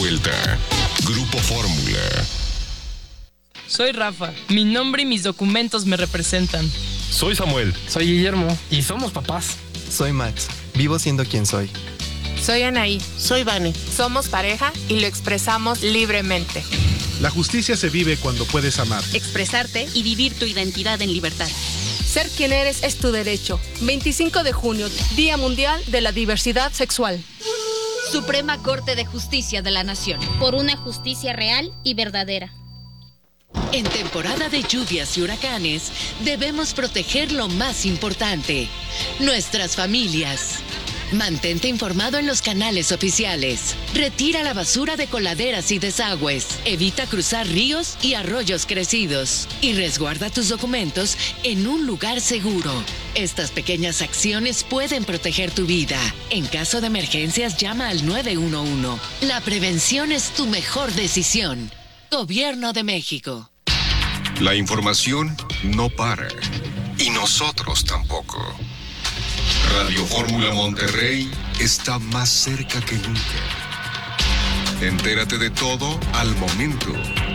vuelta. Grupo Fórmula. Soy Rafa. Mi nombre y mis documentos me representan. Soy Samuel. Soy Guillermo. Y somos papás. Soy Max. Vivo siendo quien soy. Soy Anaí. Soy Vane. Somos pareja y lo expresamos libremente. La justicia se vive cuando puedes amar, expresarte y vivir tu identidad en libertad. Ser quien eres es tu derecho. 25 de junio, Día Mundial de la Diversidad Sexual. Suprema Corte de Justicia de la Nación. Por una justicia real y verdadera. En temporada de lluvias y huracanes, debemos proteger lo más importante, nuestras familias. Mantente informado en los canales oficiales. Retira la basura de coladeras y desagües. Evita cruzar ríos y arroyos crecidos. Y resguarda tus documentos en un lugar seguro. Estas pequeñas acciones pueden proteger tu vida. En caso de emergencias, llama al 911. La prevención es tu mejor decisión. Gobierno de México. La información no para. Y nosotros tampoco. Radio Fórmula Monterrey está más cerca que nunca. Entérate de todo al momento.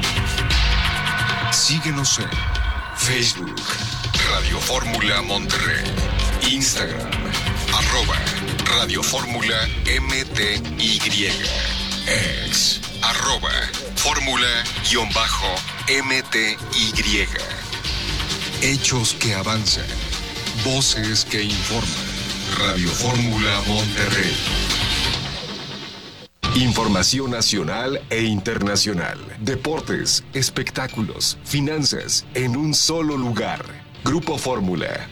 Síguenos en Facebook, Radio Fórmula Monterrey, Instagram, @Radio Fórmula MTY, X, @Fórmula_MTY. Hechos que avanzan, voces que informan. Radio Fórmula Monterrey. Información nacional e internacional. Deportes, espectáculos, finanzas, en un solo lugar. Grupo Fórmula.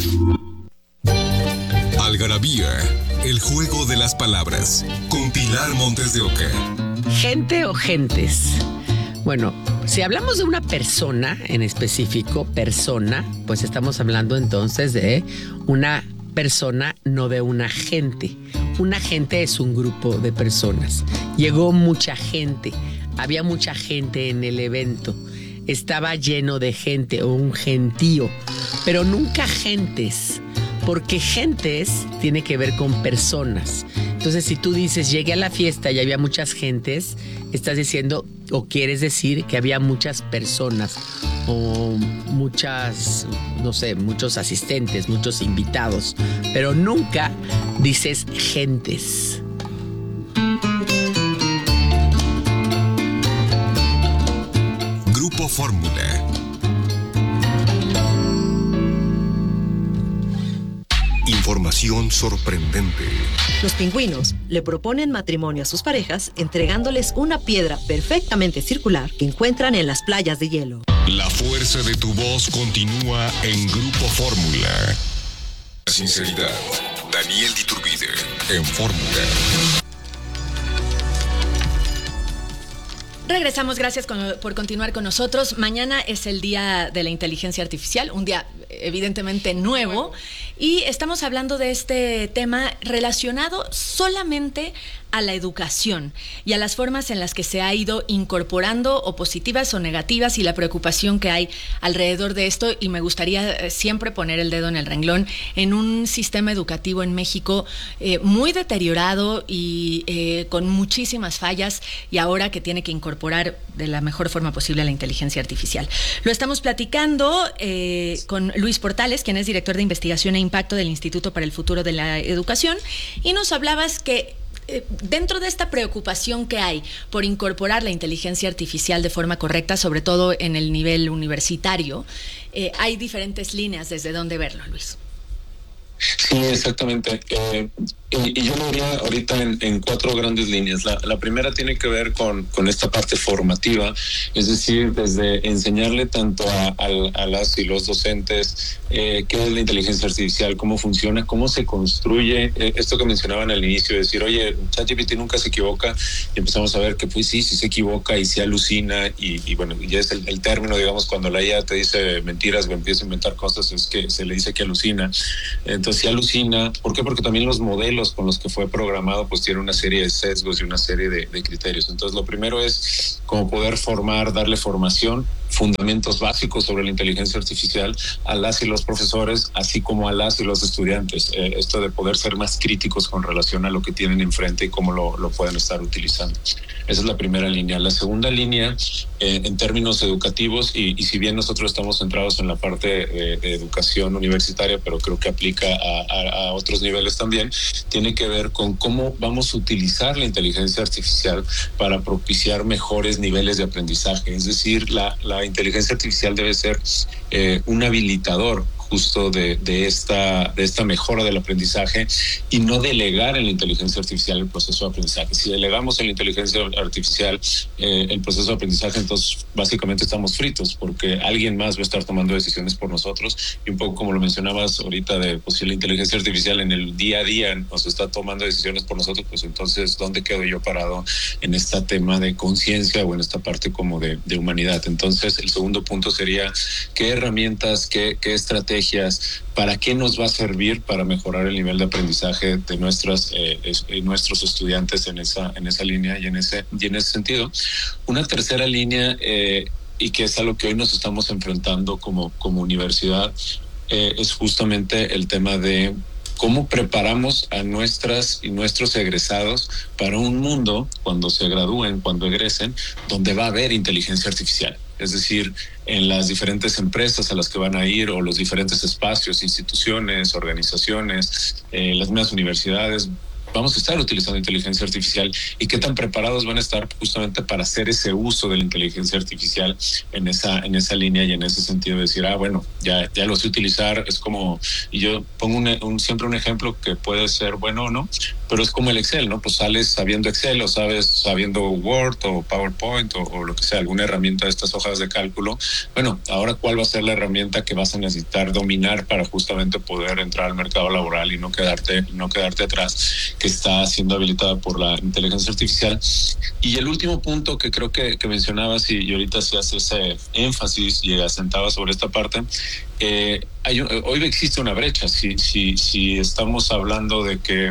Algarabía, el juego de las palabras. Con Pilar Montes de Oca. ¿Gente o gentes? Bueno, si hablamos de una persona en específico, pues estamos hablando entonces de una persona, no de una gente. Una gente es un grupo de personas. Llegó mucha gente, había mucha gente en el evento, estaba lleno de gente o un gentío, pero nunca gentes, porque gentes tiene que ver con personas. Entonces, si tú dices, llegué a la fiesta y había muchas gentes, estás diciendo o quieres decir que había muchas personas o muchas, no sé, muchos asistentes, muchos invitados, pero nunca dices gentes. Grupo Fórmula. Información sorprendente. Los pingüinos le proponen matrimonio a sus parejas entregándoles una piedra perfectamente circular que encuentran en las playas de hielo. La fuerza de tu voz continúa en Grupo Fórmula. Sinceridad. Daniel Diturbide en Fórmula. Regresamos, gracias por continuar con nosotros. Mañana es el Día de la Inteligencia Artificial, un día evidentemente nuevo, y estamos hablando de este tema relacionado solamente a la educación y a las formas en las que se ha ido incorporando, o positivas o negativas, y la preocupación que hay alrededor de esto. Y me gustaría siempre poner el dedo en el renglón en un sistema educativo en México muy deteriorado y con muchísimas fallas, y ahora que tiene que incorporar de la mejor forma posible la inteligencia artificial. Lo estamos platicando con Luis Portales, quien es director de investigación e impacto del Instituto para el Futuro de la Educación, y nos hablabas que dentro de esta preocupación que hay por incorporar la inteligencia artificial de forma correcta, sobre todo en el nivel universitario, hay diferentes líneas desde donde verlo, Luis. Sí, exactamente. Y yo lo diría ahorita en 4 grandes líneas. La primera tiene que ver con esta parte formativa, es decir, desde enseñarle tanto a las y los docentes qué es la inteligencia artificial, cómo funciona, cómo se construye, esto que mencionaban al inicio, decir, oye, ChatGPT nunca se equivoca, y empezamos a ver que pues sí se equivoca y se alucina, y bueno, ya es el término, digamos, cuando la IA te dice mentiras o empieza a inventar cosas, es que se le dice que alucina. Entonces sí alucina. ¿Por qué? Porque también los modelos con los que fue programado pues tienen una serie de sesgos y una serie de criterios. Entonces lo primero es como poder formar, darle formación fundamentos básicos sobre la inteligencia artificial a las y los profesores, así como a las y los estudiantes. Esto de poder ser más críticos con relación a lo que tienen enfrente y cómo lo pueden estar utilizando. Esa es la primera línea. La segunda línea, en términos educativos, y si bien nosotros estamos centrados en la parte de educación universitaria, pero creo que aplica a otros niveles también, tiene que ver con cómo vamos a utilizar la inteligencia artificial para propiciar mejores niveles de aprendizaje. Es decir, la inteligencia artificial debe ser un habilitador justo de esta mejora del aprendizaje y no delegar en la inteligencia artificial el proceso de aprendizaje. Si delegamos en la inteligencia artificial el proceso de aprendizaje, entonces básicamente estamos fritos porque alguien más va a estar tomando decisiones por nosotros, y un poco como lo mencionabas ahorita de pues, si la inteligencia artificial en el día a día nos está tomando decisiones por nosotros, pues entonces ¿dónde quedo yo parado en este tema de conciencia o en esta parte como de humanidad? Entonces el segundo punto sería qué herramientas, qué estrategias, para qué nos va a servir para mejorar el nivel de aprendizaje de nuestros estudiantes en esa línea y en ese sentido. Una tercera línea, y que es a lo que hoy nos estamos enfrentando como universidad, es justamente el tema de cómo preparamos a nuestras y nuestros egresados para un mundo, cuando se gradúen, cuando egresen, donde va a haber inteligencia artificial. Es decir, en las diferentes empresas a las que van a ir, o los diferentes espacios, instituciones, organizaciones, las mismas universidades, vamos a estar utilizando inteligencia artificial, y qué tan preparados van a estar justamente para hacer ese uso de la inteligencia artificial en esa línea y en ese sentido de decir, bueno, ya lo sé utilizar. Es como, y yo pongo siempre un ejemplo que puede ser bueno o no, pero es como el Excel, ¿no? Pues sales sabiendo Excel, o sabes sabiendo Word o PowerPoint o lo que sea, alguna herramienta de estas hojas de cálculo. Bueno, ahora ¿cuál va a ser la herramienta que vas a necesitar dominar para justamente poder entrar al mercado laboral y no quedarte atrás, que está siendo habilitada por la inteligencia artificial? Y el último punto que creo que mencionabas, y ahorita se hace ese énfasis y asentaba sobre esta parte, hoy existe una brecha. Si estamos hablando de que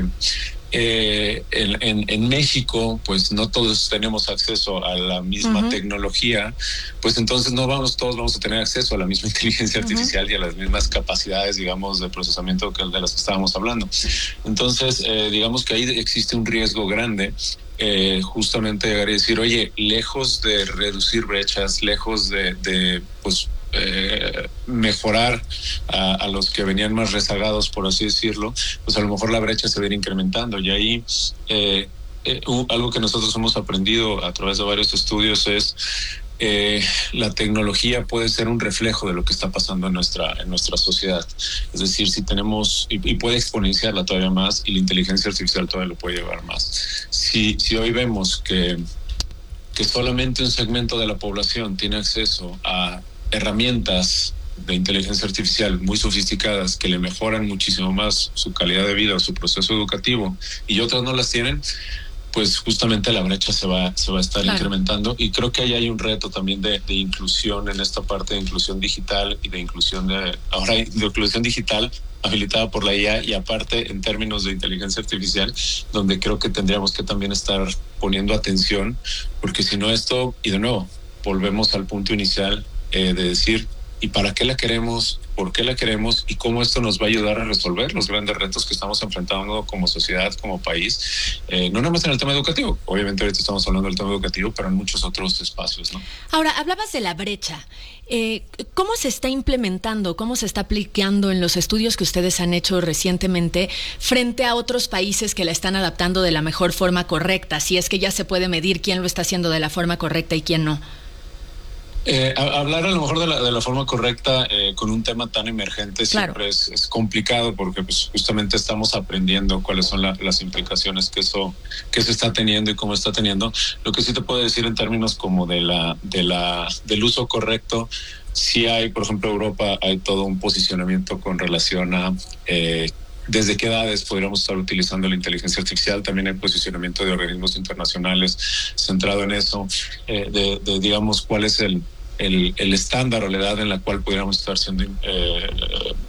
en México pues no todos tenemos acceso a la misma tecnología, pues entonces todos vamos a tener acceso a la misma inteligencia artificial y a las mismas capacidades, digamos, de procesamiento de las que estábamos hablando. Entonces digamos que ahí existe un riesgo grande, justamente llegar y decir, oye, lejos de reducir brechas, lejos de pues mejorar a los que venían más rezagados, por así decirlo, pues a lo mejor la brecha se va a ir incrementando. Y ahí algo que nosotros hemos aprendido a través de varios estudios es la tecnología puede ser un reflejo de lo que está pasando en nuestra sociedad. Es decir, si tenemos, y puede exponenciarla todavía más, y la inteligencia artificial todavía lo puede llevar más. Si hoy vemos que solamente un segmento de la población tiene acceso a herramientas de inteligencia artificial muy sofisticadas que le mejoran muchísimo más su calidad de vida o su proceso educativo, y otras no las tienen, pues justamente la brecha se va a estar incrementando. Y creo que ahí hay un reto también de inclusión en esta parte de inclusión digital y de inclusión digital habilitada por la IA, y aparte en términos de inteligencia artificial, donde creo que tendríamos que también estar poniendo atención, porque si no esto, y de nuevo, volvemos al punto inicial de decir, ¿y para qué la queremos? ¿Por qué la queremos? ¿Y cómo esto nos va a ayudar a resolver los grandes retos que estamos enfrentando como sociedad, como país? No nada más en el tema educativo. Obviamente ahorita estamos hablando del tema educativo, pero en muchos otros espacios, ¿no? Ahora, hablabas de la brecha. ¿Cómo se está implementando, cómo se está aplicando en los estudios que ustedes han hecho recientemente frente a otros países que la están adaptando de la mejor forma correcta? Si es que ya se puede medir quién lo está haciendo de la forma correcta y quién no. Hablar a lo mejor de la forma correcta con un tema tan emergente siempre es complicado, porque pues justamente estamos aprendiendo cuáles son las implicaciones que eso está teniendo y cómo está teniendo. Lo que sí te puedo decir en términos como del uso correcto, sí hay, por ejemplo, Europa, hay todo un posicionamiento con relación a desde qué edades podríamos estar utilizando la inteligencia artificial. También hay posicionamiento de organismos internacionales centrado en eso, digamos, cuál es el estándar o la edad en la cual pudiéramos estar siendo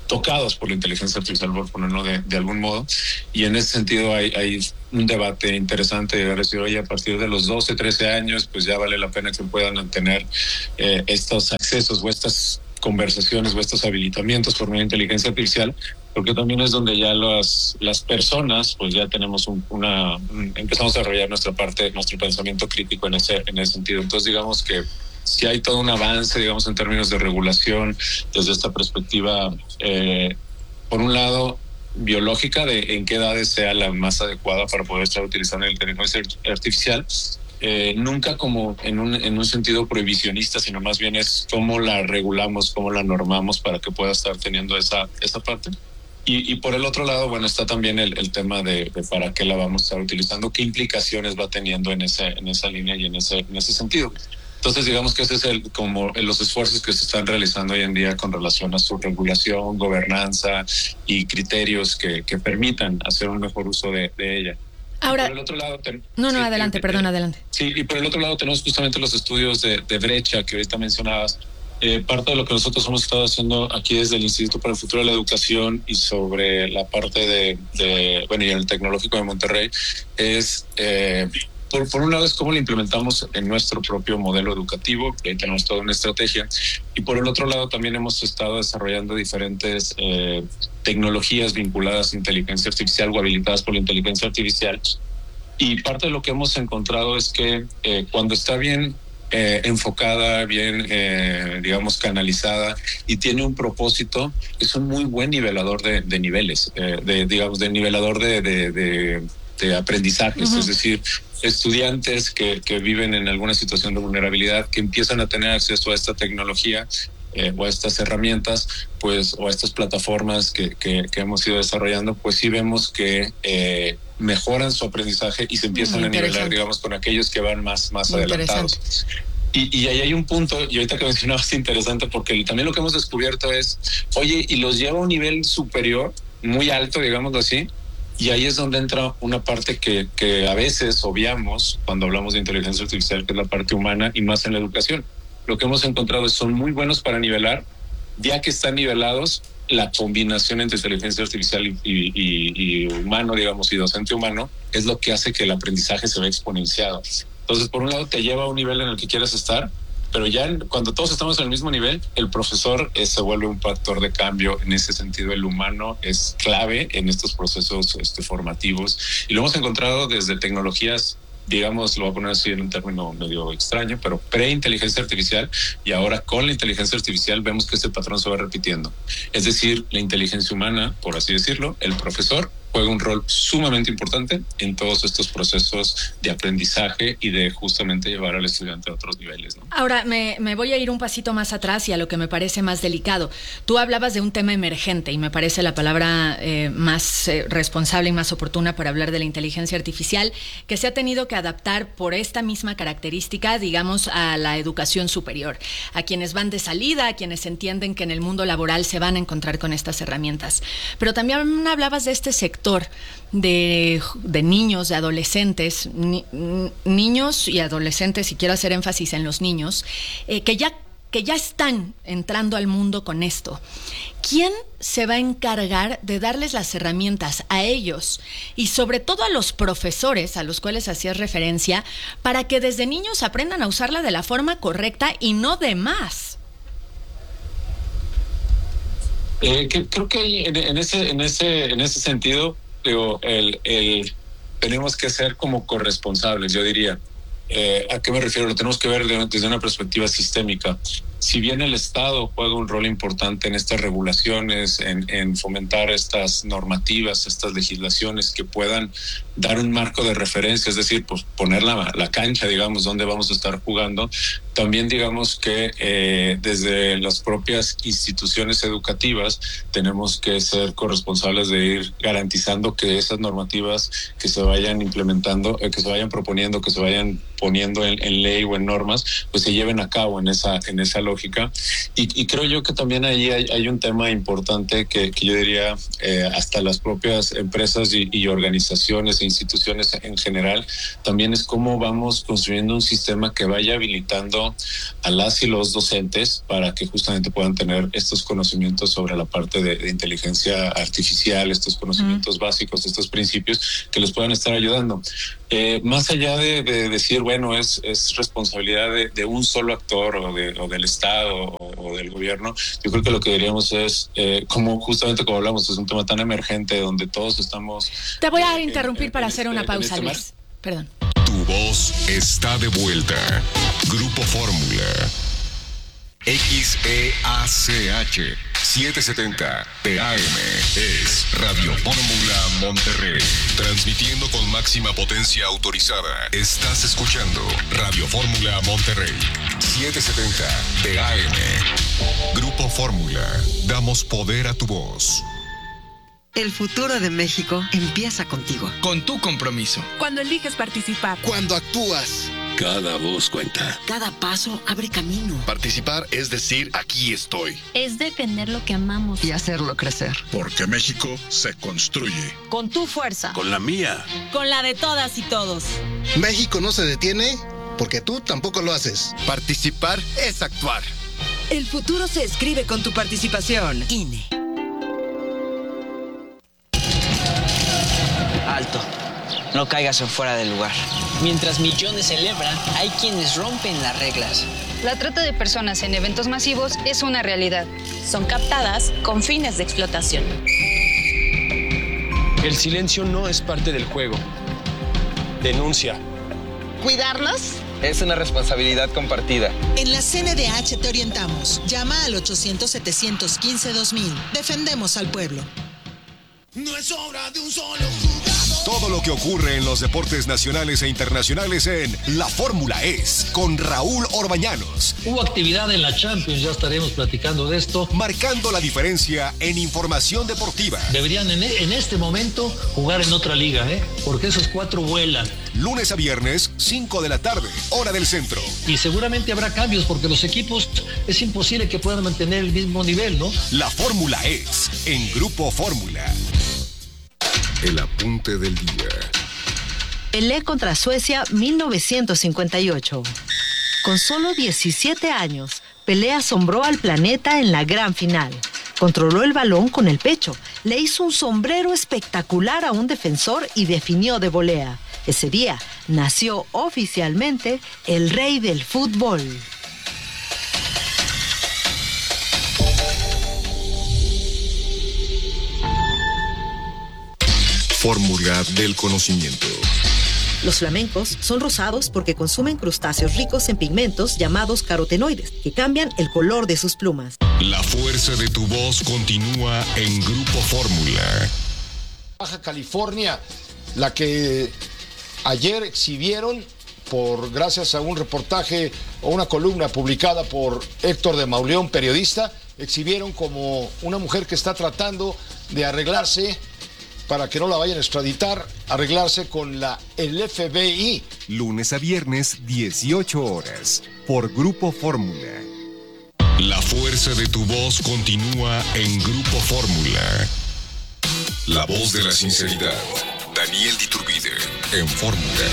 tocados por la inteligencia artificial, por ponerlo de algún modo. Y en ese sentido hay un debate interesante de decir, oye, a partir de los 12, 13 años, pues ya vale la pena que puedan tener estos accesos o estas conversaciones o estos habilitamientos por medio de inteligencia artificial, porque también es donde ya las personas, pues ya tenemos empezamos a desarrollar nuestro pensamiento crítico en ese sentido. Entonces, digamos que si hay todo un avance, digamos, en términos de regulación, desde esta perspectiva, por un lado, biológica, de en qué edades sea la más adecuada para poder estar utilizando la inteligencia artificial, nunca como en un sentido prohibicionista, sino más bien es cómo la regulamos, cómo la normamos para que pueda estar teniendo esa parte. Y por el otro lado, bueno, está también el tema de para qué la vamos a estar utilizando, qué implicaciones va teniendo en esa línea y en ese sentido. Entonces, digamos que ese es como los esfuerzos que se están realizando hoy en día con relación a su regulación, gobernanza y criterios que permitan hacer un mejor uso de ella. Ahora, por el otro lado, adelante. Sí, y por el otro lado tenemos justamente los estudios de brecha que ahorita mencionabas. Parte de lo que nosotros hemos estado haciendo aquí desde el Instituto para el Futuro de la Educación y sobre la parte y el Tecnológico de Monterrey es... Por un lado es cómo lo implementamos en nuestro propio modelo educativo, que ahí tenemos toda una estrategia, y por el otro lado también hemos estado desarrollando diferentes tecnologías vinculadas a inteligencia artificial o habilitadas por la inteligencia artificial, y parte de lo que hemos encontrado es que cuando está bien enfocada, bien, digamos, canalizada y tiene un propósito, es un muy buen nivelador de niveles, de nivelador de aprendizajes, es decir, estudiantes que viven en alguna situación de vulnerabilidad, que empiezan a tener acceso a esta tecnología o a estas herramientas, pues, o a estas plataformas que hemos ido desarrollando, pues sí vemos que mejoran su aprendizaje y se empiezan a nivelar, digamos, con aquellos que van más adelantados. Y ahí hay un punto, y ahorita que mencionabas, interesante, porque también lo que hemos descubierto es, oye, y los lleva a un nivel superior, muy alto, digámoslo así. Y ahí es donde entra una parte que a veces obviamos cuando hablamos de inteligencia artificial, que es la parte humana y más en la educación. Lo que hemos encontrado es son muy buenos para nivelar, ya que están nivelados, la combinación entre inteligencia artificial y humano, digamos, y docente humano, es lo que hace que el aprendizaje se vea exponenciado. Entonces, por un lado, te lleva a un nivel en el que quieras estar, pero ya cuando todos estamos en el mismo nivel, el profesor se vuelve un factor de cambio. En ese sentido, el humano es clave en estos procesos formativos. Y lo hemos encontrado desde tecnologías, digamos, lo voy a poner así en un término medio extraño, pero pre-inteligencia artificial, y ahora con la inteligencia artificial vemos que este patrón se va repitiendo. Es decir, la inteligencia humana, por así decirlo, el profesor juega un rol sumamente importante en todos estos procesos de aprendizaje y de justamente llevar al estudiante a otros niveles, ¿no? Ahora, me voy a ir un pasito más atrás y a lo que me parece más delicado. Tú hablabas de un tema emergente y me parece la palabra más responsable y más oportuna para hablar de la inteligencia artificial, que se ha tenido que adaptar por esta misma característica, digamos, a la educación superior, a quienes van de salida, a quienes entienden que en el mundo laboral se van a encontrar con estas herramientas. Pero también hablabas de este sector de niños, de adolescentes, niños y adolescentes, y quiero hacer énfasis en los niños, que ya están entrando al mundo con esto. ¿Quién se va a encargar de darles las herramientas a ellos y sobre todo a los profesores a los cuales hacías referencia para que desde niños aprendan a usarla de la forma correcta y no de más? Creo que en ese sentido, digo, tenemos que ser como corresponsables, yo diría. ¿A qué me refiero? Lo tenemos que ver desde una perspectiva sistémica. Si bien el Estado juega un rol importante en estas regulaciones, en fomentar estas normativas, estas legislaciones que puedan dar un marco de referencia, es decir, pues poner la cancha, digamos, donde vamos a estar jugando, también digamos que desde las propias instituciones educativas tenemos que ser corresponsables de ir garantizando que esas normativas que se vayan implementando, que se vayan proponiendo, que se vayan poniendo en ley o en normas, pues se lleven a cabo en esa lógica tecnológica. Y creo yo que también ahí hay un tema importante que yo diría hasta las propias empresas y organizaciones e instituciones en general, también es cómo vamos construyendo un sistema que vaya habilitando a las y los docentes para que justamente puedan tener estos conocimientos sobre la parte de inteligencia artificial, estos conocimientos básicos, estos principios que les puedan estar ayudando. Más allá de decir, bueno, es responsabilidad de un solo actor o del Estado o del gobierno, yo creo que lo que diríamos es, como hablamos, es un tema tan emergente donde todos estamos... Te voy a interrumpir para hacer una pausa, Luis. Perdón. Tu voz está de vuelta. Grupo Fórmula. XEACH 770 TAM es Radio Fórmula Monterrey. Transmitiendo con máxima potencia autorizada. Estás escuchando Radio Fórmula Monterrey 770 TAM. Grupo Fórmula. Damos poder a tu voz. El futuro de México empieza contigo. Con tu compromiso. Cuando eliges participar. Cuando actúas. Cada voz cuenta. Cada paso abre camino. Participar es decir, aquí estoy. Es defender lo que amamos. Y hacerlo crecer. Porque México se construye. Con tu fuerza. Con la mía. Con la de todas y todos. México no se detiene porque tú tampoco lo haces. Participar es actuar. El futuro se escribe con tu participación. INE. Alto. No caigas en fuera del lugar. Mientras millones celebran, hay quienes rompen las reglas. La trata de personas en eventos masivos es una realidad. Son captadas con fines de explotación. El silencio no es parte del juego. Denuncia. ¿Cuidarnos? Es una responsabilidad compartida. En la CNDH te orientamos. Llama al 800-715-2000. Defendemos al pueblo. No es obra de un solo jugador. Todo lo que ocurre en los deportes nacionales e internacionales en La Fórmula Es, con Raúl Orbañanos. Hubo actividad en la Champions, ya estaremos platicando de esto. Marcando la diferencia en información deportiva. Deberían en este momento jugar en otra liga, porque esos 4 vuelan. Lunes a viernes, 5 de la tarde, hora del centro. Y seguramente habrá cambios porque los equipos es imposible que puedan mantener el mismo nivel, ¿no? La Fórmula Es, en Grupo Fórmula. El apunte del día. Pelé contra Suecia 1958. Con solo 17 años, Pelé asombró al planeta en la gran final. Controló el balón con el pecho, le hizo un sombrero espectacular a un defensor y definió de volea. Ese día nació oficialmente el rey del fútbol. Fórmula del conocimiento. Los flamencos son rosados porque consumen crustáceos ricos en pigmentos llamados carotenoides, que cambian el color de sus plumas. La fuerza de tu voz continúa en Grupo Fórmula. Baja California, la que ayer exhibieron gracias a un reportaje o una columna publicada por Héctor de Mauleón, periodista, exhibieron como una mujer que está tratando de arreglarse para que no la vayan a extraditar, arreglarse con el FBI. Lunes a viernes, 18 horas, por Grupo Fórmula. La fuerza de tu voz continúa en Grupo Fórmula. La voz de la sinceridad. Daniel Diturbide, en Fórmula.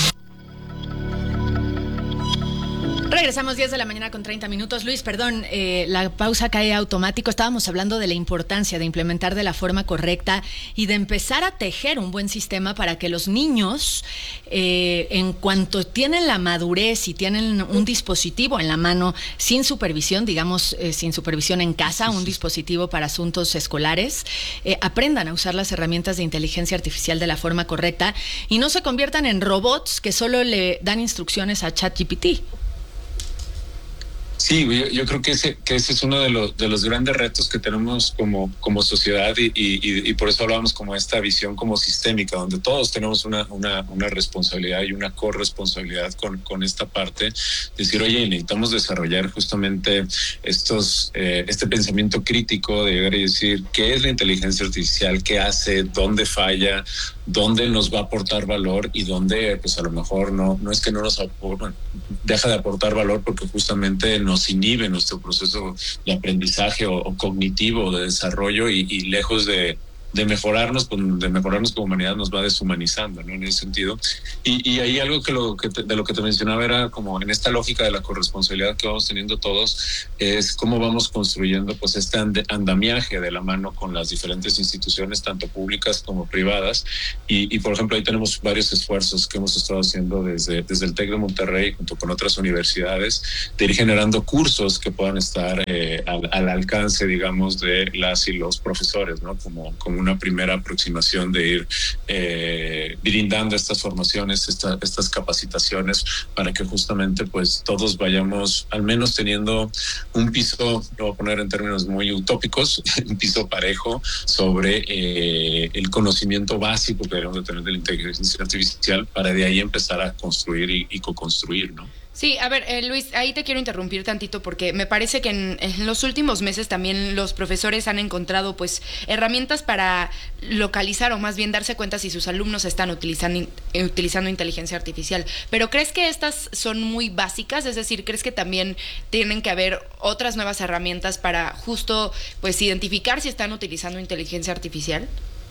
Regresamos 10 de la mañana con 30 minutos. Luis, perdón, la pausa cae automático. Estábamos hablando de la importancia de implementar de la forma correcta y de empezar a tejer un buen sistema para que los niños, en cuanto tienen la madurez y tienen un dispositivo en la mano sin supervisión, digamos, sin supervisión en casa, un dispositivo para asuntos escolares, aprendan a usar las herramientas de inteligencia artificial de la forma correcta y no se conviertan en robots que solo le dan instrucciones a ChatGPT. Sí, yo creo que ese es uno de los grandes retos que tenemos como sociedad y por eso hablábamos como esta visión como sistémica, donde todos tenemos una responsabilidad y una corresponsabilidad con esta parte. Decir, oye, necesitamos desarrollar justamente este pensamiento crítico de llegar y decir, ¿qué es la inteligencia artificial? ¿Qué hace? ¿Dónde falla? dónde nos va a aportar valor y dónde pues a lo mejor no es que no nos deja de aportar valor porque justamente nos inhibe nuestro proceso de aprendizaje o cognitivo, de desarrollo y lejos de mejorarnos como humanidad nos va deshumanizando, ¿no? En ese sentido. Y ahí algo de lo que te mencionaba era como en esta lógica de la corresponsabilidad que vamos teniendo todos, es cómo vamos construyendo pues este andamiaje de la mano con las diferentes instituciones, tanto públicas como privadas. Y por ejemplo, ahí tenemos varios esfuerzos que hemos estado haciendo desde el TEC de Monterrey, junto con otras universidades, de ir generando cursos que puedan estar al alcance, digamos, de las y los profesores, ¿no? Como una primera aproximación de ir brindando estas formaciones, estas capacitaciones, para que justamente pues todos vayamos al menos teniendo un piso, lo voy a poner en términos muy utópicos, un piso parejo sobre el conocimiento básico que debemos de tener de la inteligencia artificial, para de ahí empezar a construir y co-construir, ¿no? Sí, a ver, Luis, ahí te quiero interrumpir tantito porque me parece que en los últimos meses también los profesores han encontrado pues herramientas para localizar o más bien darse cuenta si sus alumnos están utilizando inteligencia artificial. Pero ¿crees que estas son muy básicas? Es decir, ¿crees que también tienen que haber otras nuevas herramientas para justo pues identificar si están utilizando inteligencia artificial?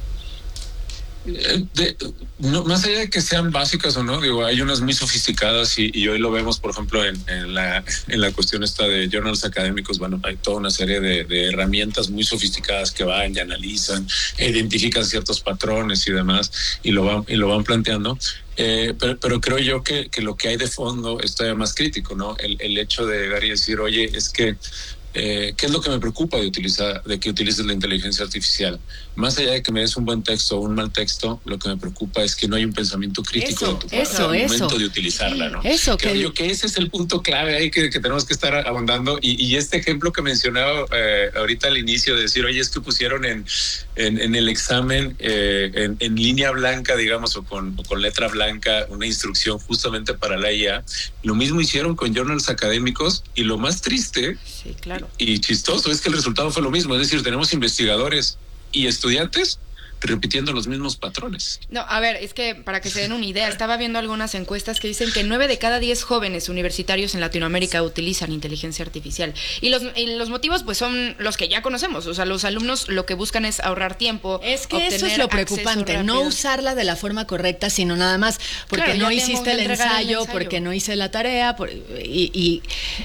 No, más allá de que sean básicas o no, digo, hay unas muy sofisticadas y hoy lo vemos, por ejemplo, en la cuestión esta de journals académicos. Bueno, hay toda una serie de herramientas muy sofisticadas que van y analizan, identifican ciertos patrones y demás, y lo van planteando. Pero creo yo que lo que hay de fondo es todavía más crítico, ¿no? El hecho de llegar y decir, oye, es que ¿qué es lo que me preocupa de que utilices la inteligencia artificial? Más allá de que me des un buen texto o un mal texto, lo que me preocupa es que no hay un pensamiento crítico de tu parte al momento de utilizarla, ¿no? Creo yo que ese es el punto clave ahí que tenemos que estar abondando. Y este ejemplo que mencionaba ahorita al inicio, de decir, oye, es que pusieron en el examen en línea blanca, digamos, o con letra blanca, una instrucción justamente para la IA. Lo mismo hicieron con journals académicos, y lo más triste, sí, claro, y chistoso, es que el resultado fue lo mismo. Es decir, tenemos investigadores y estudiantes repitiendo los mismos patrones. No, a ver, es que para que se den una idea, estaba viendo algunas encuestas que dicen que 9 de cada 10 jóvenes universitarios en Latinoamérica utilizan inteligencia artificial. Y los motivos pues son los que ya conocemos. O sea, los alumnos lo que buscan es ahorrar tiempo. Es que eso es lo preocupante, no usarla de la forma correcta, sino nada más porque claro, no hiciste el ensayo, porque no hice la tarea, y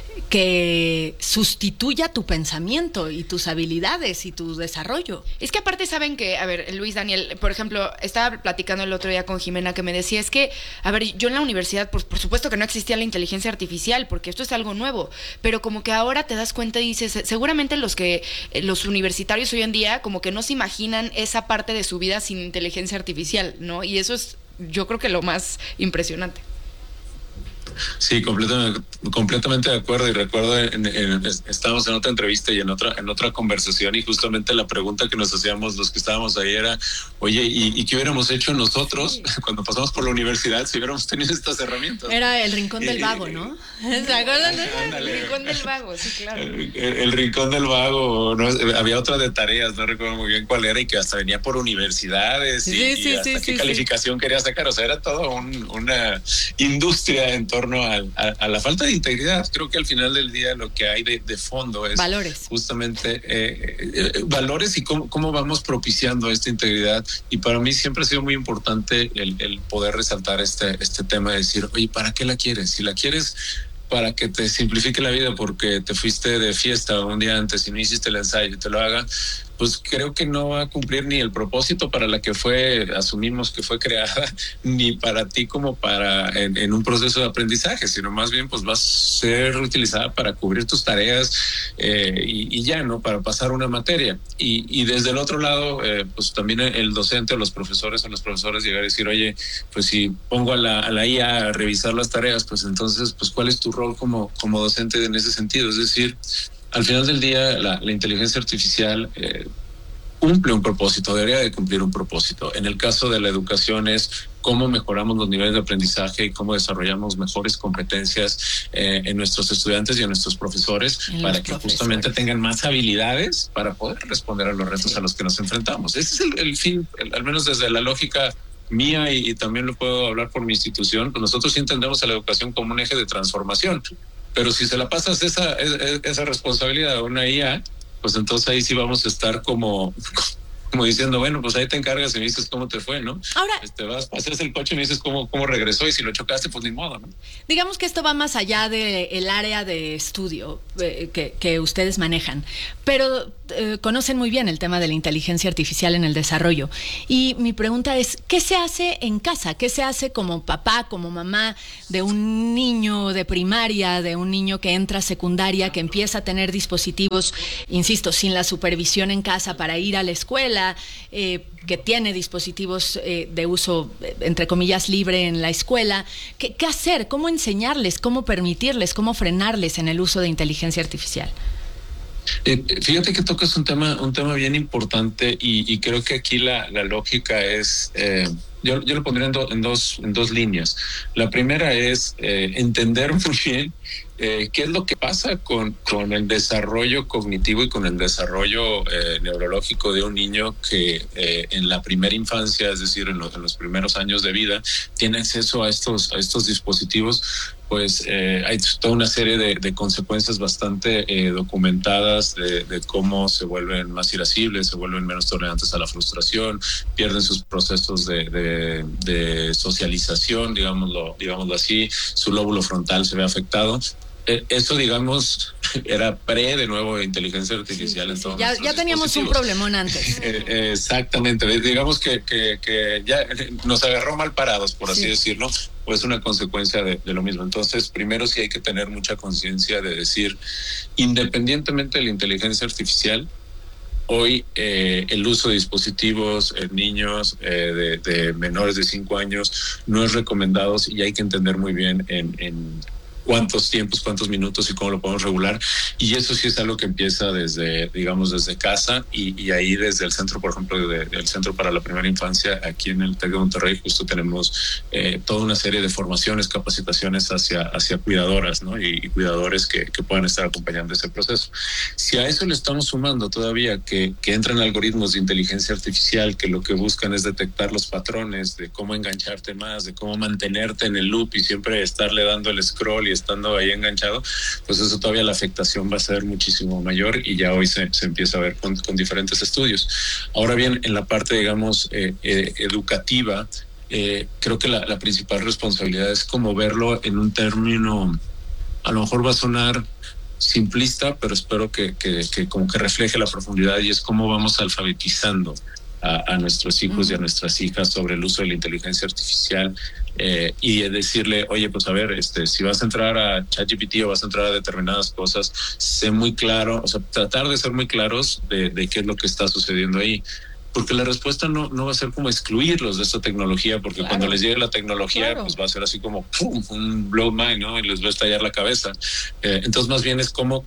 que sustituya tu pensamiento y tus habilidades y tu desarrollo. Es que aparte saben que, a ver, Luis, Daniel, por ejemplo, estaba platicando el otro día con Jimena, que me decía, es que, a ver, yo en la universidad, pues por supuesto que no existía la inteligencia artificial, porque esto es algo nuevo, pero como que ahora te das cuenta y dices, seguramente los universitarios hoy en día como que no se imaginan esa parte de su vida sin inteligencia artificial, ¿no? Y eso es, yo creo que lo más impresionante. Sí, completamente de acuerdo. Y recuerdo estábamos en otra entrevista y en otra conversación, y justamente la pregunta que nos hacíamos los que estábamos ahí era, oye, ¿y qué hubiéramos hecho nosotros cuando pasamos por la universidad si hubiéramos tenido estas herramientas? Era el rincón del vago, ¿no? ¿Se acuerdan? El rincón del vago, sí, claro. El rincón del vago, ¿no? Había otra de tareas, no recuerdo muy bien cuál era, y que hasta venía por universidades y hasta qué calificación quería sacar. O sea, era toda una industria en torno a la falta de integridad. Creo que al final del día lo que hay de fondo es valores, justamente valores y cómo vamos propiciando esta integridad. Y para mí siempre ha sido muy importante el poder resaltar este tema de decir, oye, ¿para qué la quieres? Si la quieres para que te simplifique la vida porque te fuiste de fiesta un día antes y no hiciste el ensayo y te lo haga, pues creo que no va a cumplir ni el propósito para la que asumimos que fue creada, ni para ti como para en un proceso de aprendizaje, sino más bien pues va a ser utilizada para cubrir tus tareas y ya, ¿no? Para pasar una materia. Y desde el otro lado, pues también el docente o los profesores llegar a decir, oye, pues si pongo a la IA a revisar las tareas, pues entonces, pues ¿cuál es tu rol como docente en ese sentido? Es decir, al final del día, la inteligencia artificial cumple un propósito, debería de cumplir un propósito. En el caso de la educación es cómo mejoramos los niveles de aprendizaje y cómo desarrollamos mejores competencias en nuestros estudiantes y en nuestros profesores para que justamente tengan más habilidades para poder responder a los retos a los que nos enfrentamos. Ese es el fin, al menos desde la lógica mía y también lo puedo hablar por mi institución, pues nosotros sí entendemos a la educación como un eje de transformación. Pero si se la pasas esa responsabilidad a una IA, pues entonces ahí sí vamos a estar como diciendo, bueno, pues ahí te encargas y me dices cómo te fue, ¿no? Ahora, vas, paseas el coche y me dices cómo regresó, y si lo chocaste, pues ni modo, ¿no? Digamos que esto va más allá del área de estudio que ustedes manejan, pero conocen muy bien el tema de la inteligencia artificial en el desarrollo. Y mi pregunta es, ¿qué se hace en casa? ¿Qué se hace como papá, como mamá de un niño de primaria, de un niño que entra a secundaria, que empieza a tener dispositivos, insisto, sin la supervisión en casa para ir a la escuela, que tiene dispositivos de uso, entre comillas, libre en la escuela? ¿Qué hacer? ¿Cómo enseñarles? ¿Cómo permitirles? ¿Cómo frenarles en el uso de inteligencia artificial? Fíjate que tocas un tema bien importante y creo que aquí la lógica es, yo lo pondría en dos líneas. La primera es entender muy bien qué es lo que pasa con el desarrollo cognitivo y con el desarrollo neurológico de un niño que en la primera infancia, es decir, en los primeros años de vida, tiene acceso a estos dispositivos. Pues hay toda una serie de consecuencias bastante documentadas de cómo se vuelven más irascibles, se vuelven menos tolerantes a la frustración, pierden sus procesos de socialización, digámoslo así, su lóbulo frontal se ve afectado. Eso, digamos, era de nuevo inteligencia artificial. Sí. Ya teníamos un problemón antes. Exactamente. Digamos que ya nos agarró mal parados, por así decirlo, pues una consecuencia de lo mismo. Entonces, primero sí hay que tener mucha conciencia de decir, independientemente de la inteligencia artificial, hoy el uso de dispositivos en niños de menores de 5 años no es recomendado, y hay que entender muy bien en cuántos tiempos, cuántos minutos y cómo lo podemos regular. Y eso sí es algo que empieza desde casa y ahí desde el centro, por ejemplo, del Centro para la Primera Infancia, aquí en el TEC de Monterrey, justo tenemos toda una serie de formaciones, capacitaciones hacia cuidadoras, ¿no? Y cuidadores que puedan estar acompañando ese proceso. Si a eso le estamos sumando todavía que entran algoritmos de inteligencia artificial que lo que buscan es detectar los patrones de cómo engancharte más, de cómo mantenerte en el loop y siempre estarle dando el scroll y estando ahí enganchado, pues eso todavía la afectación va a ser muchísimo mayor, y ya hoy se empieza a ver con diferentes estudios. Ahora bien, en la parte, digamos, educativa, creo que la principal responsabilidad es como verlo en un término, a lo mejor va a sonar simplista, pero espero que como que refleje la profundidad, y es cómo vamos alfabetizando a nuestros hijos y a nuestras hijas sobre el uso de la inteligencia artificial, y decirle, oye, pues a ver, si vas a entrar a ChatGPT o vas a entrar a determinadas cosas, sé muy claro, o sea, tratar de ser muy claros de qué es lo que está sucediendo ahí. Porque la respuesta no va a ser como excluirlos de esta tecnología, porque cuando les llegue la tecnología, pues va a ser así como ¡pum!, un blow mind, ¿no? Y les va a estallar la cabeza. Entonces, más bien es como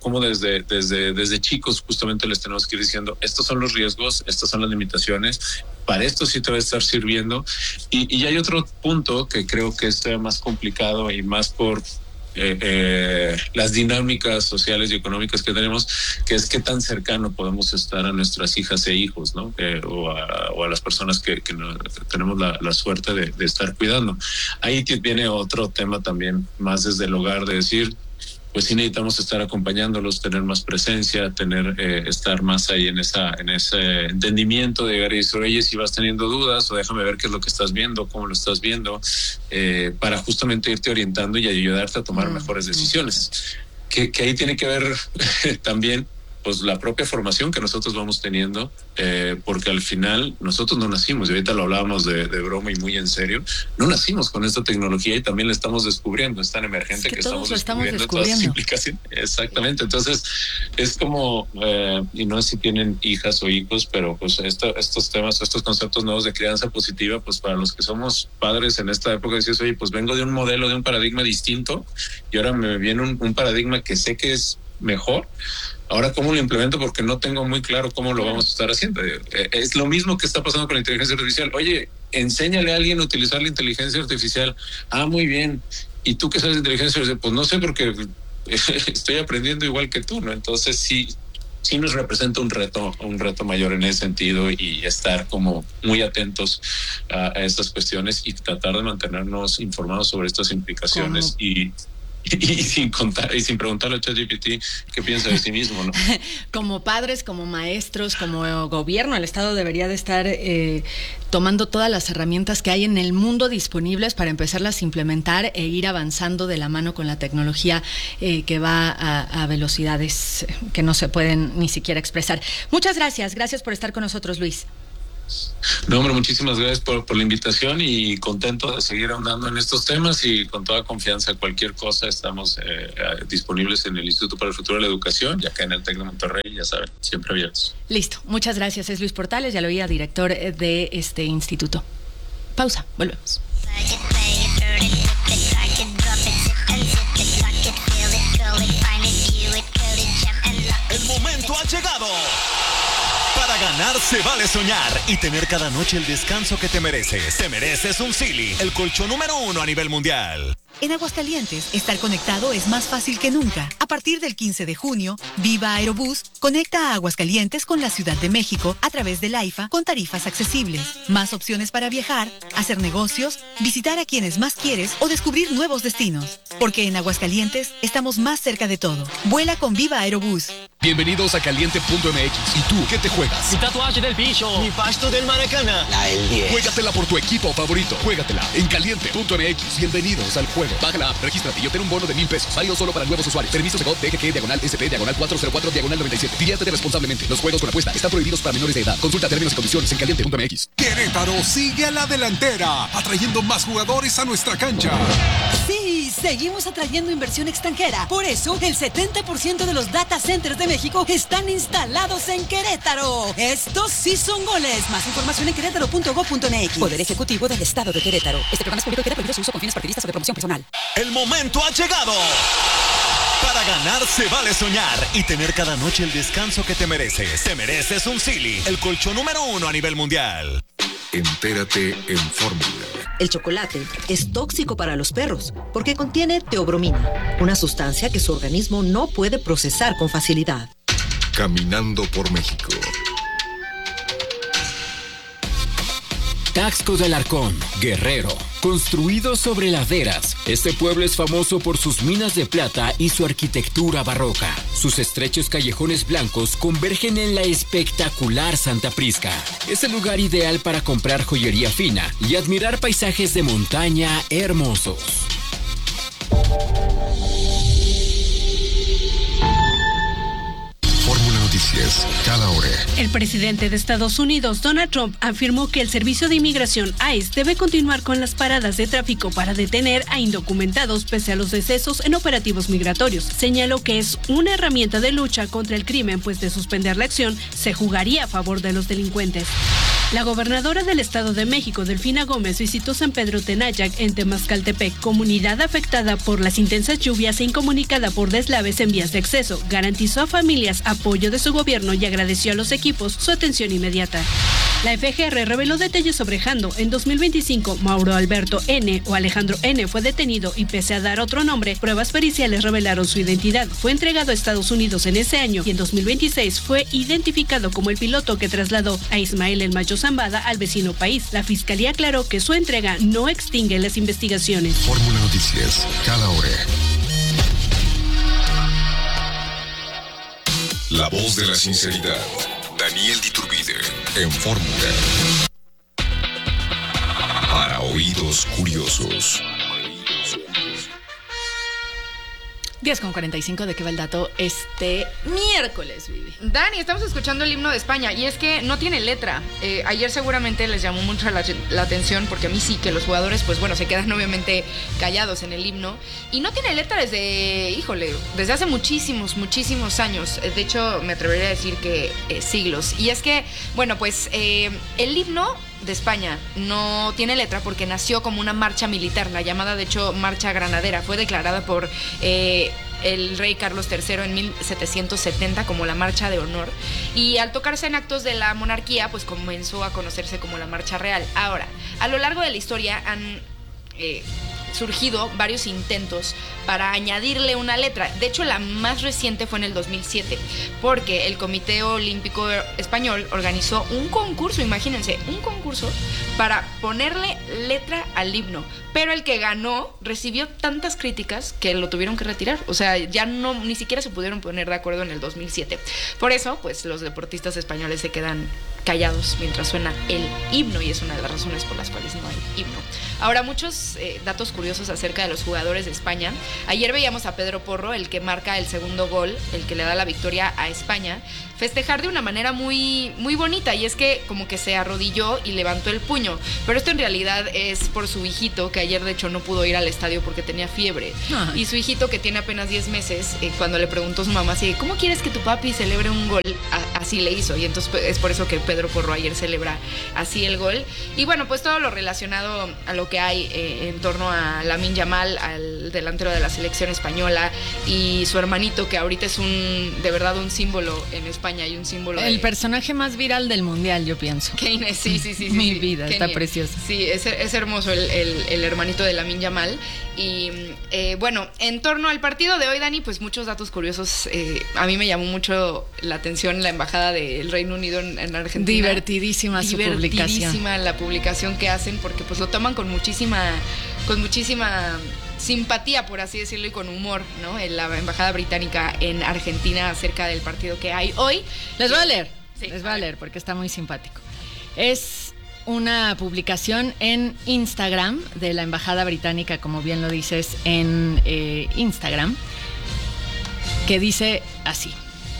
desde chicos justamente les tenemos que ir diciendo, estos son los riesgos, estas son las limitaciones, para esto sí te va a estar sirviendo. Y hay otro punto que creo que es más complicado y más por las dinámicas sociales y económicas que tenemos, que es qué tan cercano podemos estar a nuestras hijas e hijos, ¿no? O a las personas que tenemos la suerte de estar cuidando. Ahí viene otro tema también, más desde el hogar, de decir, pues sí necesitamos estar acompañándolos, tener más presencia, estar más ahí en ese entendimiento de llegar y decir, oye, si vas teniendo dudas, o déjame ver qué es lo que estás viendo, cómo lo estás viendo, para justamente irte orientando y ayudarte a tomar mejores decisiones. Que ahí tiene que ver también pues la propia formación que nosotros vamos teniendo, porque al final nosotros no nacimos, y ahorita lo hablábamos de broma y muy en serio, no nacimos con esta tecnología y también la estamos descubriendo, es tan emergente que estamos descubriendo todas las implicaciones. Exactamente, entonces es como, y no sé si tienen hijas o hijos, pero pues estos temas, estos conceptos nuevos de crianza positiva, pues para los que somos padres en esta época, decís, oye, pues vengo de un modelo, de un paradigma distinto, y ahora me viene un paradigma que sé que es mejor. Ahora, ¿cómo lo implemento? Porque no tengo muy claro cómo lo vamos a estar haciendo. Es lo mismo que está pasando con la inteligencia artificial. Oye, enséñale a alguien a utilizar la inteligencia artificial. Ah, muy bien. ¿Y tú qué sabes de inteligencia artificial? Pues no sé, porque estoy aprendiendo igual que tú, ¿no? Entonces sí sí nos representa un reto mayor en ese sentido, y estar como muy atentos a estas cuestiones y tratar de mantenernos informados sobre estas implicaciones y sin preguntarle a ChatGPT qué piensa de sí mismo, ¿no? Como padres, como maestros, como gobierno, el Estado debería de estar tomando todas las herramientas que hay en el mundo disponibles para empezarlas a implementar e ir avanzando de la mano con la tecnología que va a velocidades que no se pueden ni siquiera expresar. Muchas gracias por estar con nosotros, Luis. No, hombre, muchísimas gracias por la invitación, y contento de seguir ahondando en estos temas, y con toda confianza, cualquier cosa estamos disponibles en el Instituto para el Futuro de la Educación, y acá en el TEC de Monterrey, ya saben, siempre abiertos. Listo, muchas gracias. Es Luis Portales, ya lo oía, director de este instituto. Pausa, volvemos. El momento ha llegado. Para ganar se vale soñar y tener cada noche el descanso que te mereces. Te mereces un Sealy, el colchón número 1 a nivel mundial. En Aguascalientes, estar conectado es más fácil que nunca. A partir del 15 de junio, Viva Aerobús conecta a Aguascalientes con la Ciudad de México a través del AIFA con tarifas accesibles. Más opciones para viajar, hacer negocios, visitar a quienes más quieres o descubrir nuevos destinos. Porque en Aguascalientes estamos más cerca de todo. Vuela con Viva Aerobús. Bienvenidos a Caliente.mx. ¿Y tú qué te juegas? Mi tatuaje del bicho. Mi pasto del Maracana. La del 10. Juégatela por tu equipo favorito. Juégatela en Caliente.mx. Bienvenidos al juego. Baja la app, regístrate y obtén un bono de $1,000. Válido solo para nuevos usuarios. Permiso Segov DGG/SP/404/97. Diviértete responsablemente. Los juegos con apuesta están prohibidos para menores de edad. Consulta términos y condiciones en Caliente.mx. Querétaro sigue a la delantera, atrayendo más jugadores a nuestra cancha. Sí, seguimos atrayendo inversión extranjera. Por eso, el 70% de los data centers de México están instalados en Querétaro. Estos sí son goles. Más información en querétaro.gov.mx. Poder Ejecutivo del Estado de Querétaro. Este programa es público y queda prohibido su uso con fines partidistas o de promoción personal. El momento ha llegado. Para ganar se vale soñar y tener cada noche el descanso que te mereces. Te mereces un Sealy, el colchón número 1 a nivel mundial. Entérate en Fórmula. El chocolate es tóxico para los perros porque contiene teobromina, una sustancia que su organismo no puede procesar con facilidad. Caminando por México. Taxco de Alarcón, Guerrero. Construido sobre laderas, este pueblo es famoso por sus minas de plata y su arquitectura barroca. Sus estrechos callejones blancos convergen en la espectacular Santa Prisca. Es el lugar ideal para comprar joyería fina y admirar paisajes de montaña hermosos. Noticias, cada hora. El presidente de Estados Unidos, Donald Trump, afirmó que el Servicio de Inmigración ICE debe continuar con las paradas de tráfico para detener a indocumentados pese a los decesos en operativos migratorios. Señaló que es una herramienta de lucha contra el crimen, pues de suspender la acción se jugaría a favor de los delincuentes. La gobernadora del Estado de México, Delfina Gómez, visitó San Pedro Tenayac en Temazcaltepec, comunidad afectada por las intensas lluvias e incomunicada por deslaves en vías de acceso. Garantizó a familias apoyo de su gobierno y agradeció a los equipos su atención inmediata. La FGR reveló detalles sobre Jando. En 2025, Mauro Alberto N. o Alejandro N. fue detenido y pese a dar otro nombre, pruebas periciales revelaron su identidad. Fue entregado a Estados Unidos en ese año y en 2026 fue identificado como el piloto que trasladó a Ismael El Mayo Zambada al vecino país. La fiscalía aclaró que su entrega no extingue las investigaciones. Fórmula Noticias, cada hora. La voz de la sinceridad. Daniel Diturbide, en Fórmula. Para oídos curiosos. 10:45, ¿de qué va el dato este miércoles, Vivi? Dani, estamos escuchando el himno de España y es que no tiene letra. Ayer seguramente les llamó mucho la atención, porque a mí sí, que los jugadores, pues bueno, se quedan obviamente callados en el himno. Y no tiene letra desde hace muchísimos años. De hecho, me atrevería a decir que siglos. Y es que, bueno, pues el himno de España no tiene letra porque nació como una marcha militar, la llamada de hecho Marcha Granadera. Fue declarada por el rey Carlos III en 1770 como la marcha de honor, y al tocarse en actos de la monarquía pues comenzó a conocerse como la marcha real. Ahora, a lo largo de la historia han surgido varios intentos para añadirle una letra. De hecho, la más reciente fue en el 2007, porque el Comité Olímpico Español organizó un concurso, imagínense, un concurso para ponerle letra al himno. Pero el que ganó recibió tantas críticas que lo tuvieron que retirar. O sea, ya ni siquiera se pudieron poner de acuerdo en el 2007. Por eso, pues los deportistas españoles se quedan callados mientras suena el himno, y es una de las razones por las cuales no hay himno. Ahora, muchos datos curiosos acerca de los jugadores de España. Ayer veíamos a Pedro Porro, el que marca el segundo gol, el que le da la victoria a España, festejar de una manera muy, muy bonita, y es que como que se arrodilló y levantó el puño. Pero esto en realidad es por su hijito, que ayer de hecho no pudo ir al estadio porque tenía fiebre. Ay. Y su hijito, que tiene apenas 10 meses, cuando le preguntó a su mamá así, ¿cómo quieres que tu papi celebre un gol? Así le hizo, y entonces es por eso que Pedro Porro ayer celebra así el gol. Y bueno, pues todo lo relacionado a lo que hay en torno a Lamine Yamal, al delantero de la selección española, y su hermanito, que ahorita es de verdad un símbolo en España, y un símbolo. El personaje más viral del mundial, yo pienso. Kane, sí. Mi vida, Kane, está precioso. Sí, es hermoso el hermanito de Lamine Yamal. Y bueno, en torno al partido de hoy, Dani, pues muchos datos curiosos. A mí me llamó mucho la atención la embajada del Reino Unido en Argentina. Divertidísima su publicación. Divertidísima la publicación que hacen, porque pues lo toman con muchísima simpatía, por así decirlo, y con humor, ¿no? En la embajada británica en Argentina acerca del partido que hay hoy. Les voy a leer porque está muy simpático. Es una publicación en Instagram de la embajada británica, como bien lo dices, en Instagram, que dice así: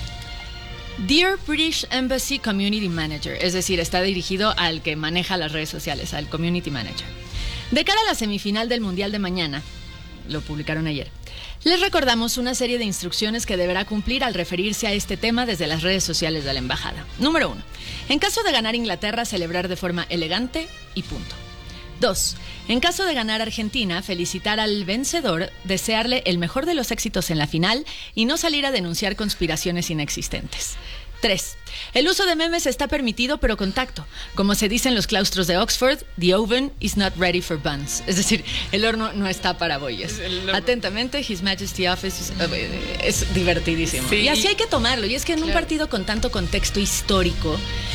Dear British Embassy Community Manager, es decir, está dirigido al que maneja las redes sociales, al Community Manager. De cara a la semifinal del Mundial de mañana, lo publicaron ayer, les recordamos una serie de instrucciones que deberá cumplir al referirse a este tema desde las redes sociales de la embajada. Número 1. En caso de ganar Inglaterra, celebrar de forma elegante y punto. 2. En caso de ganar Argentina, felicitar al vencedor, desearle el mejor de los éxitos en la final y no salir a denunciar conspiraciones inexistentes. 3. El uso de memes está permitido, pero con tacto. Como se dice en los claustros de Oxford, the oven is not ready for buns. Es decir, el horno no está para bollos. Atentamente, His Majesty Office es divertidísimo. Sí. Y así hay que tomarlo. Y es que en un partido con tanto contexto histórico,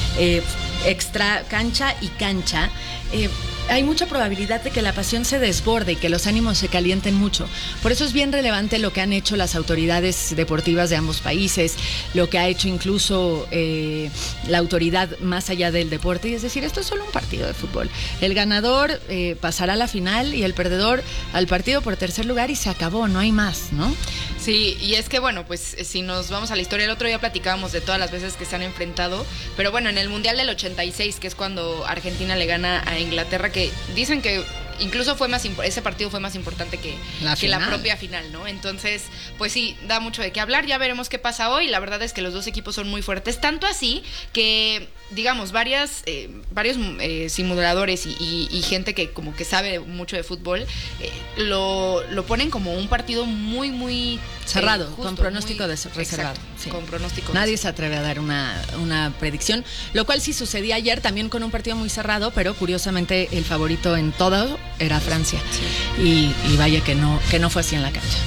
extra cancha y cancha, hay mucha probabilidad de que la pasión se desborde y que los ánimos se calienten mucho. Por eso es bien relevante lo que han hecho las autoridades deportivas de ambos países, lo que ha hecho incluso la autoridad más allá del deporte. Y es decir, esto es solo un partido de fútbol. El ganador pasará a la final y el perdedor al partido por tercer lugar, y se acabó, no hay más, ¿no? Sí, y es que bueno, pues si nos vamos a la historia, el otro día platicábamos de todas las veces que se han enfrentado, pero bueno, en el Mundial del 86, que es cuando Argentina le gana a Inglaterra, que dicen que incluso ese partido fue más importante que la propia final, ¿no? Entonces, pues sí, da mucho de qué hablar. Ya veremos qué pasa hoy. La verdad es que los dos equipos son muy fuertes, tanto así que, digamos, varios simuladores y gente que como que sabe mucho de fútbol lo ponen como un partido muy, muy cerrado, justo, con pronóstico muy reservado. Exacto, sí. Con pronóstico. Nadie se atreve a dar una predicción, lo cual sí sucedía ayer también con un partido muy cerrado, pero curiosamente el favorito en todo era Francia. Sí. Y vaya que no fue así en la cancha.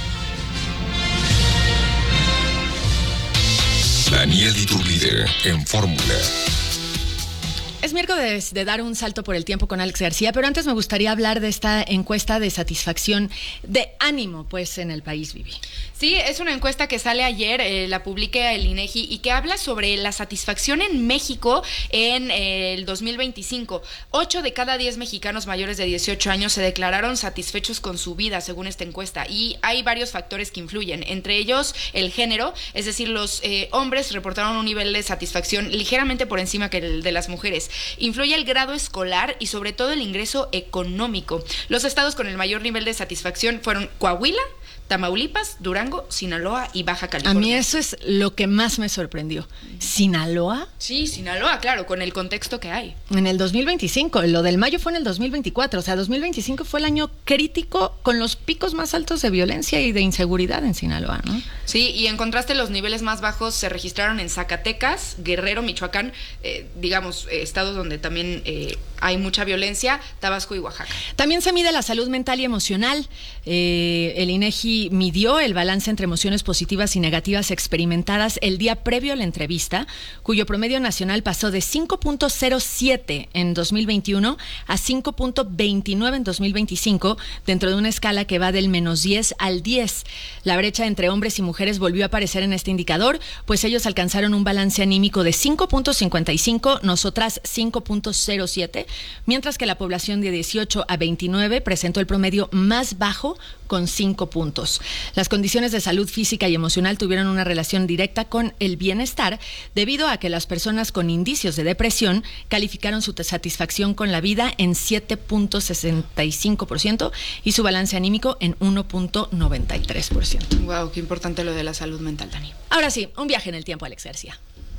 Daniel Iturbide en Fórmula. Es miércoles de dar un salto por el tiempo con Alex García, pero antes me gustaría hablar de esta encuesta de satisfacción, de ánimo, pues, en el país, Vivi. Sí, es una encuesta que sale ayer, la publica el INEGI, y que habla sobre la satisfacción en México en el 2025. 8 de cada 10 mexicanos mayores de 18 años se declararon satisfechos con su vida, según esta encuesta, y hay varios factores que influyen, entre ellos el género, es decir, los hombres reportaron un nivel de satisfacción ligeramente por encima que el de las mujeres. Influye el grado escolar y sobre todo el ingreso económico. Los estados con el mayor nivel de satisfacción fueron Coahuila, Tamaulipas, Durango, Sinaloa y Baja A California. mí eso es lo que más me sorprendió. ¿Sinaloa? Sí, Sinaloa, claro, con el contexto que hay. En el 2025, lo del mayo fue en el 2024, o sea, 2025 fue el año crítico con los picos más altos de violencia y de inseguridad en Sinaloa, ¿no? Sí, y en contraste los niveles más bajos se registraron en Zacatecas, Guerrero, Michoacán, estados donde también hay mucha violencia, Tabasco y Oaxaca. También se mide la salud mental y emocional. El INEGI midió el balance entre emociones positivas y negativas experimentadas el día previo a la entrevista, cuyo promedio nacional pasó de 5.07 en 2021 a 5.29 en 2025, dentro de una escala que va del -10 al 10. La brecha entre hombres y mujeres volvió a aparecer en este indicador, pues ellos alcanzaron un balance anímico de 5.55, nosotras 5.07, mientras que la población de 18 a 29 presentó el promedio más bajo con 5 puntos. Las condiciones de salud física y emocional tuvieron una relación directa con el bienestar, debido a que las personas con indicios de depresión calificaron su satisfacción con la vida en 7.65% y su balance anímico en 1.93%. Wow, qué importante lo de la salud mental, Dani. Ahora sí, un viaje en el tiempo, Alex García.